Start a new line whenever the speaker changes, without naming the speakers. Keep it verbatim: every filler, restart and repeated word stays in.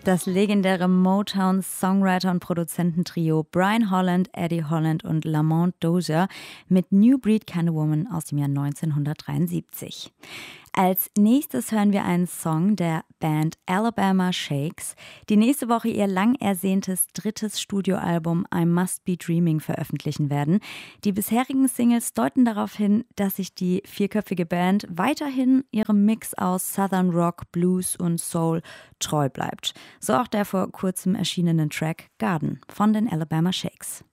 das legendäre Motown-Songwriter- und Produzententrio Brian Holland, Eddie Holland und Lamont Dozier mit New Breed Kind of Woman aus dem Jahr neunzehnhundertdreiundsiebzig. Als nächstes hören wir einen Song der Band Alabama Shakes, die nächste Woche ihr lang ersehntes drittes Studioalbum I Must Be Dreaming veröffentlichen werden. Die bisherigen Singles deuten darauf hin, dass sich die vierköpfige Band weiterhin ihrem Mix aus Southern Rock, Blues und Soul treu bleibt. So auch der vor kurzem erschienenen Track Garden von den Alabama Shakes.